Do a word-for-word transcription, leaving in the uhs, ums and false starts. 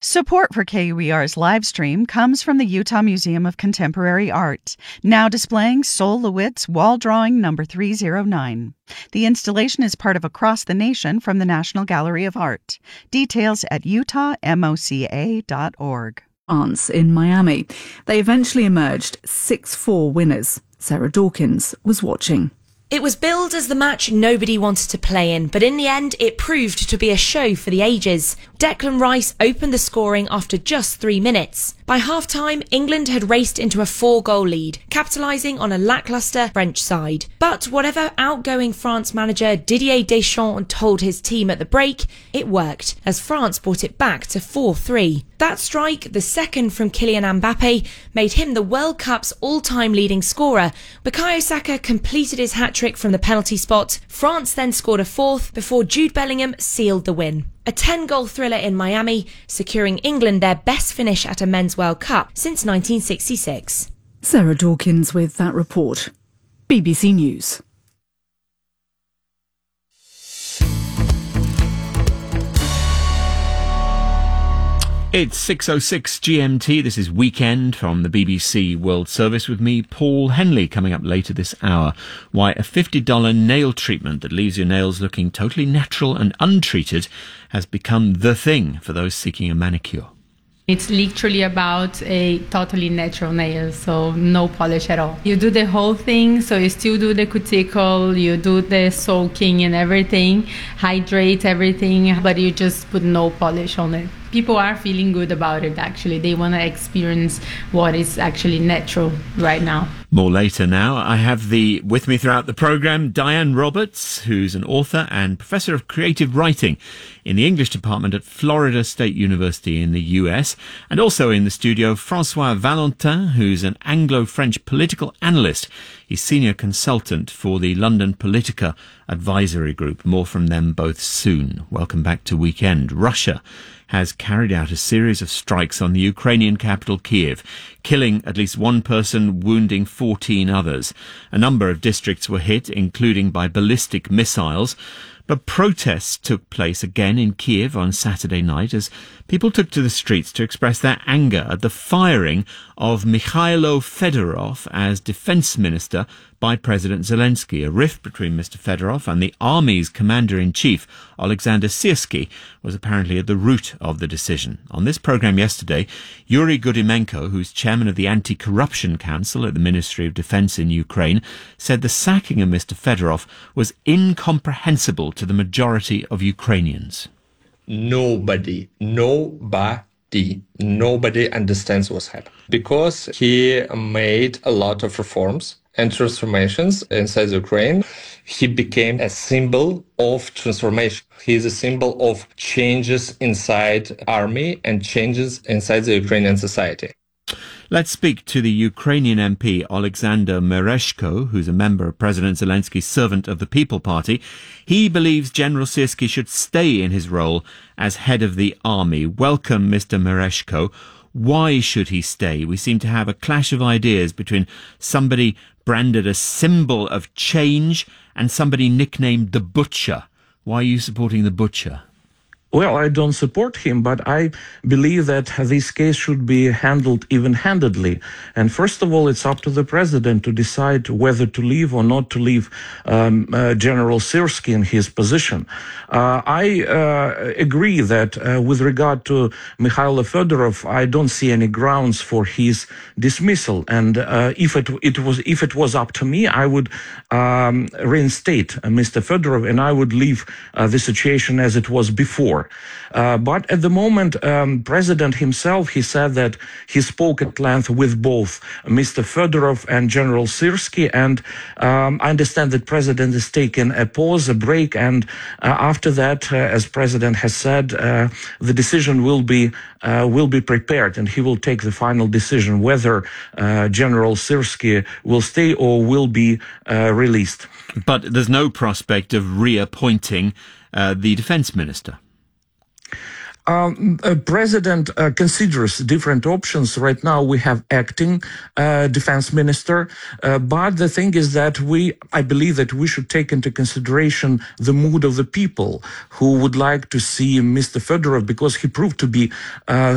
Support for K U E R's live stream comes from the Utah Museum of Contemporary Art, now displaying Sol LeWitt's wall drawing number three oh nine. The installation is part of Across the Nation from the National Gallery of Art. Details at utah moca dot org. France in Miami. They eventually emerged six four winners. Sarah Dawkins was watching. It was billed as the match nobody wanted to play in, but in the end it proved to be a show for the ages. Declan Rice opened the scoring after just three minutes. By half-time, England had raced into a four-goal lead, capitalising on a lacklustre French side. But whatever outgoing France manager Didier Deschamps told his team at the break, it worked, as France brought it back to four three. That strike, the second from Kylian Mbappe, made him the World Cup's all-time leading scorer. Bukayo Saka completed his hat-trick from the penalty spot. France then scored a fourth before Jude Bellingham sealed the win. A ten-goal thriller in Miami, securing England their best finish at a Men's World Cup since nineteen sixty-six. Sarah Dawkins with that report. B B C News. It's six oh six G M T. This is Weekend from the B B C World Service with me, Paul Henley, coming up later this hour. Why a fifty dollars nail treatment that leaves your nails looking totally natural and untreated has become the thing for those seeking a manicure. It's literally about a totally natural nail, so no polish at all. You do the whole thing, so you still do the cuticle, you do the soaking and everything, hydrate everything, but you just put no polish on it. People are feeling good about it, actually. They want to experience what is actually natural right now. More later now. I have the with me throughout the programme, Diane Roberts, who's an author and professor of creative writing in the English department at Florida State University in the U S, and also in the studio, Francois Valentin, who's an Anglo-French political analyst. He's senior consultant for the London Politica Advisory Group. More from them both soon. Welcome back to Weekend. Russia has carried out a series of strikes on the Ukrainian capital Kiev, killing at least one person, wounding fourteen others. A number of districts were hit, including by ballistic missiles. But protests took place again in Kiev on Saturday night as people took to the streets to express their anger at the firing of Mikhailo Fedorov as defense minister by President Zelensky. A rift between Mister Fedorov and the army's commander-in-chief, Alexander Syrsky, was apparently at the root of the decision. On this programme yesterday, Yuri Gudimenko, who's chairman of the Anti-Corruption Council at the Ministry of Defence in Ukraine, said the sacking of Mister Fedorov was incomprehensible to the majority of Ukrainians. Nobody, nobody, nobody understands what's happening. Because he made a lot of reforms and transformations inside Ukraine, he became a symbol of transformation. He is a symbol of changes inside army and changes inside the Ukrainian society. Let's speak to the Ukrainian M P Alexander Mereshko, who's a member of President Zelensky's Servant of the People Party. He believes General Syrsky should stay in his role as head of the army. Welcome, Mister Mereshko. Why should he stay? We seem to have a clash of ideas between somebody branded a symbol of change and somebody nicknamed the Butcher. Why are you supporting the Butcher? Well, I don't support him, but I believe that this case should be handled even-handedly. And first of all, it's up to the president to decide whether to leave or not to leave um, uh, General Syrsky in his position. Uh, I uh, agree that uh, with regard to Mikhailo Fedorov, I don't see any grounds for his dismissal. And uh, if it, it was if it was up to me, I would um, reinstate uh, Mister Fedorov, and I would leave uh, the situation as it was before. Uh, but at the moment, um, President himself, he said that he spoke at length with both Mister Fedorov and General Syrsky, and um, I understand that President has taken a pause, a break, and uh, after that, uh, as President has said, uh, the decision will be uh, will be prepared, and he will take the final decision whether uh, General Syrsky will stay or will be uh, released. But there's no prospect of reappointing uh, the defense minister. Um, uh, President uh, considers different options. Right now we have acting uh, defense minister, uh, but the thing is that we, I believe that we should take into consideration the mood of the people who would like to see Mister Fedorov, because he proved to be uh,